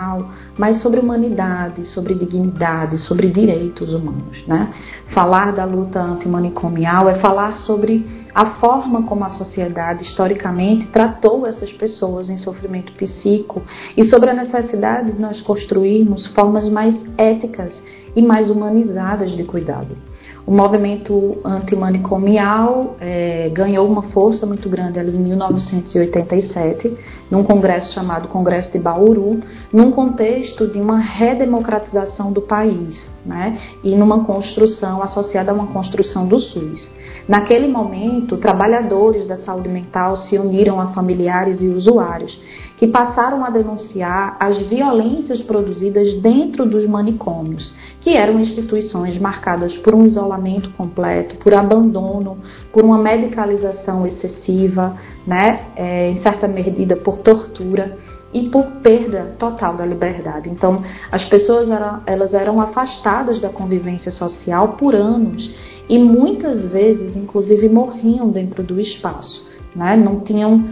mas sobre humanidade, sobre dignidade, sobre direitos humanos, né? Falar da luta antimanicomial é falar sobre a forma como a sociedade historicamente tratou essas pessoas em sofrimento psíquico e sobre a necessidade de nós construirmos formas mais éticas e mais humanizadas de cuidado. O movimento antimanicomial ganhou uma força muito grande ali em 1987, num congresso chamado Congresso de Bauru, num contexto de uma redemocratização do país, né? E numa construção associada a uma construção do SUS. Naquele momento, trabalhadores da saúde mental se uniram a familiares e usuários, que passaram a denunciar as violências produzidas dentro dos manicômios, que eram instituições marcadas por um isolamento completo, por abandono, por uma medicalização excessiva, né, em certa medida por tortura e por perda total da liberdade. Então, as pessoas elas eram afastadas da convivência social por anos e muitas vezes, inclusive, morriam dentro do espaço, né? Não tinham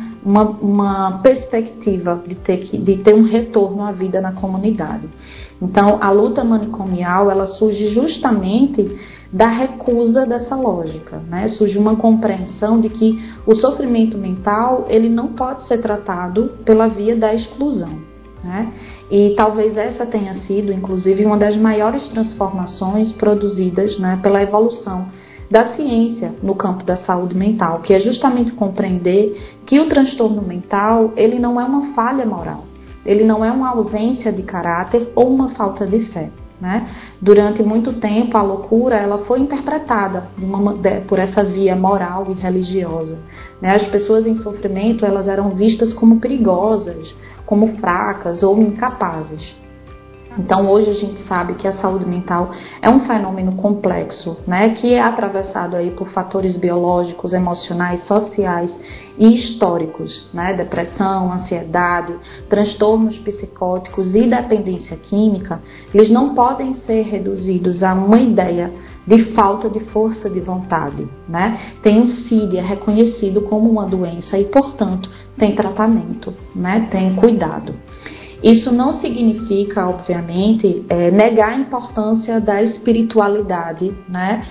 uma perspectiva de ter um retorno à vida na comunidade. Então, a luta manicomial, ela surge justamente da recusa dessa lógica, né? Surge uma compreensão de que o sofrimento mental, ele não pode ser tratado pela via da exclusão, né? E talvez essa tenha sido, inclusive, uma das maiores transformações produzidas, né, pela evolução da ciência no campo da saúde mental, que é justamente compreender que o transtorno mental, ele não é uma falha moral, ele não é uma ausência de caráter ou uma falta de fé, né? Durante muito tempo, a loucura ela foi interpretada por essa via moral e religiosa, né? As pessoas em sofrimento, elas eram vistas como perigosas, como fracas ou incapazes. Então, hoje a gente sabe que a saúde mental é um fenômeno complexo, né, que é atravessado aí por fatores biológicos, emocionais, sociais e históricos, né, depressão, ansiedade, transtornos psicóticos e dependência química. Eles não podem ser reduzidos a uma ideia de falta de força de vontade, né? Tem um CID, é reconhecido como uma doença e, portanto, tem tratamento, né, tem cuidado. Isso não significa, obviamente, negar a importância da espiritualidade, né,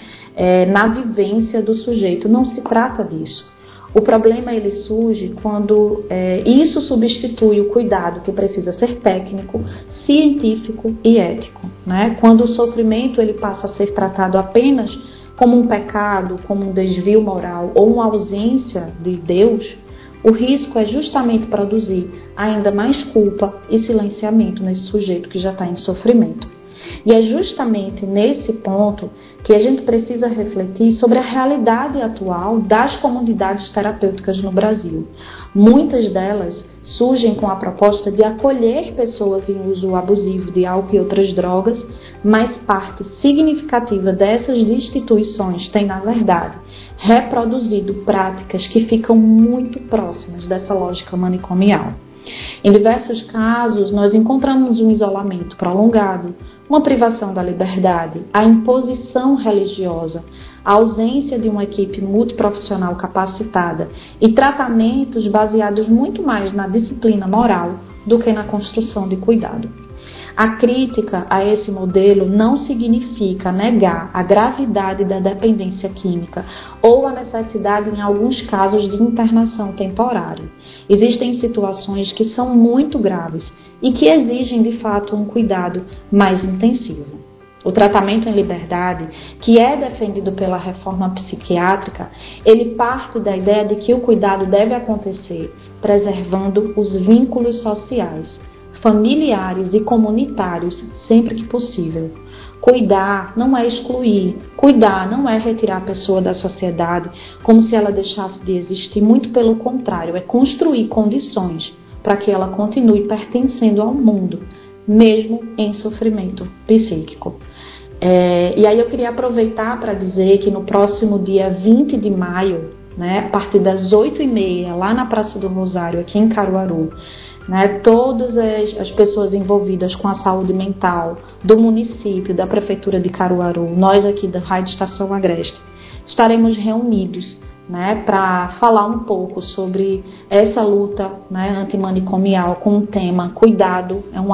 na vivência do sujeito. Não se trata disso. O problema ele surge quando isso substitui o cuidado que precisa ser técnico, científico e ético, né? Quando o sofrimento ele passa a ser tratado apenas como um pecado, como um desvio moral ou uma ausência de Deus, o risco é justamente produzir ainda mais culpa e silenciamento nesse sujeito que já está em sofrimento. E é justamente nesse ponto que a gente precisa refletir sobre a realidade atual das comunidades terapêuticas no Brasil. Muitas delas surgem com a proposta de acolher pessoas em uso abusivo de álcool e outras drogas, mas parte significativa dessas instituições tem, na verdade, reproduzido práticas que ficam muito próximas dessa lógica manicomial. Em diversos casos, nós encontramos um isolamento prolongado, uma privação da liberdade, a imposição religiosa, a ausência de uma equipe multiprofissional capacitada e tratamentos baseados muito mais na disciplina moral do que na construção de cuidado. A crítica a esse modelo não significa negar a gravidade da dependência química ou a necessidade, em alguns casos, de internação temporária. Existem situações que são muito graves e que exigem, de fato, um cuidado mais intensivo. O tratamento em liberdade, que é defendido pela reforma psiquiátrica, ele parte da ideia de que o cuidado deve acontecer preservando os vínculos sociais, familiares e comunitários sempre que possível. Cuidar não é excluir, cuidar não é retirar a pessoa da sociedade como se ela deixasse de existir, muito pelo contrário, é construir condições para que ela continue pertencendo ao mundo, mesmo em sofrimento psíquico. E aí eu queria aproveitar para dizer que no próximo dia 20 de maio, né, a partir das 8h30, lá na Praça do Rosário, aqui em Caruaru, né, todas as pessoas envolvidas com a saúde mental do município, da Prefeitura de Caruaru, nós aqui da Rádio Estação Agreste, estaremos reunidos, né, para falar um pouco sobre essa luta, né, antimanicomial com o tema Cuidado é um